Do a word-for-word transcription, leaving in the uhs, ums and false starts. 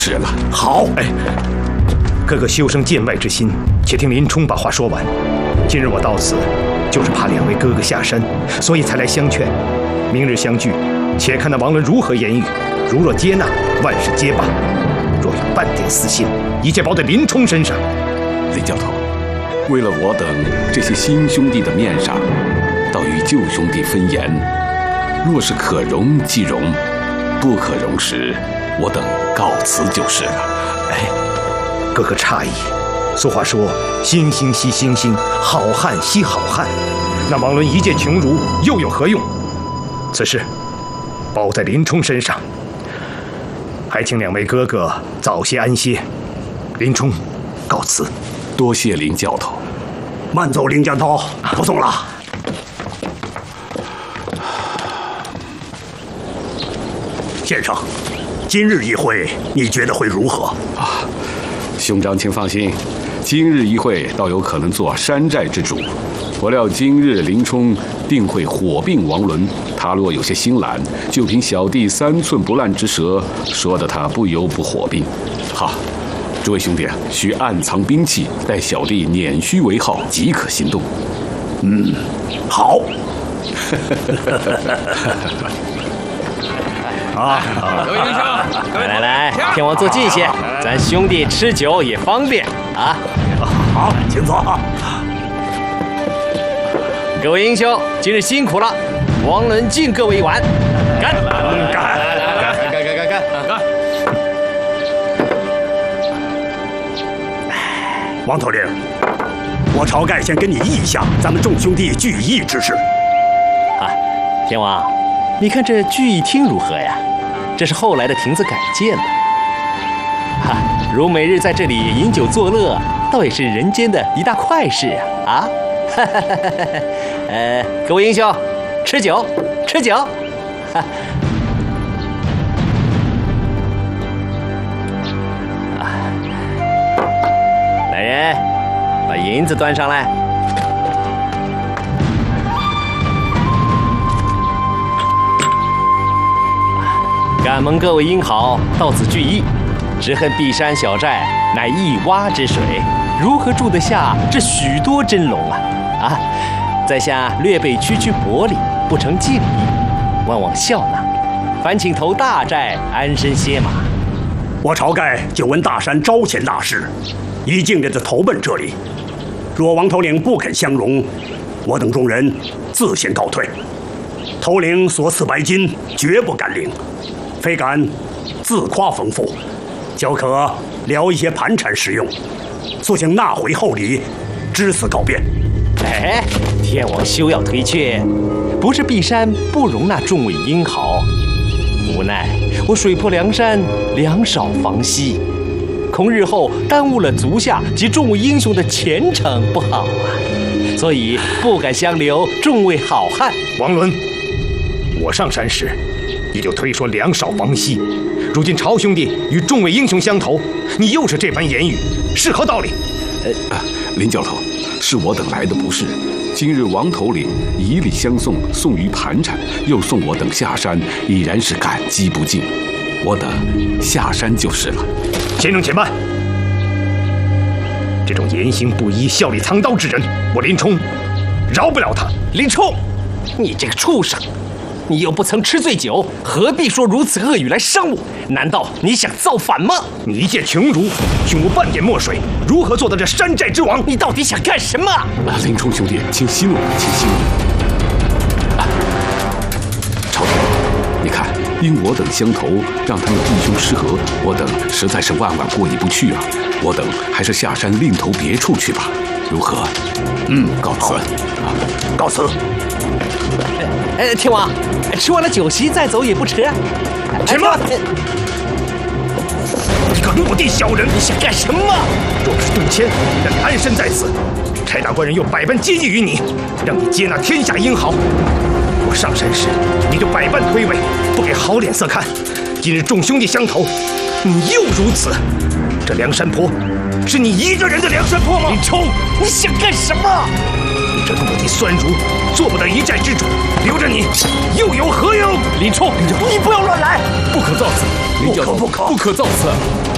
是了。 好， 哎，哥哥修生见外之心，且听林冲把话说完。今日我到此，就是怕两位哥哥下山，所以才来相劝。明日相聚，且看那王伦如何言语。如若接纳，万事皆罢；若有半点私心，一切包在林冲身上。 林教头，为了我等这些新兄弟的面上，倒与旧兄弟分言：若是可容即容，不可容时，我等告辞就是了。 哎，哥哥诧异。俗话说：“星星惜星星，好汉惜好汉。”那王伦一介穷儒，又有何用？此事包在林冲身上。还请两位哥哥早些安歇。林冲，告辞。 多谢林教头。 慢走，林教头，不送了。先生，今日一会，你觉得会如何？ 啊，兄长请放心，今日一会倒有可能做山寨之主。我料今日林冲定会火并王伦，他若有些心懒，就凭小弟三寸不烂之舌，说的他不由不火并。好，诸位兄弟啊，需暗藏兵器，待小弟捻须为号，即可行动。 嗯，好。 啊，各位英雄，来来来，天王坐近些，咱兄弟吃酒也方便啊。 好，请坐。 各位英雄，今日辛苦了，王伦敬各位一碗，干！ 干！ 干干干干干干！ 王头领，我晁盖先跟你议一下咱们众兄弟聚义之事。 啊，天王，你看这聚义厅如何呀？这是后来的亭子改建的。哈，如每日在这里饮酒作乐，倒也是人间的一大快事啊！啊，哈哈哈哈呃，各位英雄，吃酒，吃酒！哈。啊，来人，把银子端上来。敢蒙各位英豪到此聚义，只恨碧山小寨乃一蛙之水，如何住得下这许多真龙啊！啊，在下略备区区薄礼，不成敬意，望望笑纳。烦请投大寨安身歇马。 我晁盖久闻大山招贤大士，一径着的投奔这里。若王头领不肯相容，我等众人自先告退。头领所赐白金，绝不敢领。非敢自夸丰富，较可聊一些盘缠使用，速请纳回厚礼，至此告别。 哎，天王休要推却，不是碧山不容纳众位英豪，无奈我水泊梁山，粮少房稀，恐日后耽误了足下及众位英雄的前程不好啊，所以不敢相留众位好汉。 王伦，我上山时你就推说粮少房稀，如今晁兄弟与众位英雄相投，你又是这番言语，是何道理？ 呃，林教头，是我等来的不是。今日王头领以礼相送，送于盘缠，又送我等下山，已然是感激不尽。我等下山就是了。 先生且慢，这种言行不一、笑里藏刀之人，我林冲饶不了他。 林冲，你这个畜生！你又不曾吃醉酒，何必说如此恶语来伤我？难道你想造反吗？ 你一介穷儒，胸无半点墨水，如何做到这山寨之王？ 你到底想干什么？ 啊，林冲兄弟，请息怒，请息怒。啊，晁盖，你看，因我等相投，让他们弟兄失和，我等实在是万万过意不去啊！我等还是下山另投别处去吧，如何？嗯，告辞。啊， 告辞。 呃，天王，吃完了酒席再走也不迟。 且慢！你个落地小人， 你想干什么？ 若不是杜迁让你安身在此，差大官人又百般接济于你，让你接纳天下英豪。我上山时你就百般推诿，不给好脸色看。今日众兄弟相投，你又如此。这梁山坡是你一个人的梁山坡吗？ 林冲，你想干什么？ 你这落地酸儒，做不得一寨之主，留着你又有何用？ 林冲，你不要乱来， 不可造次，林教头， 不可不可造次。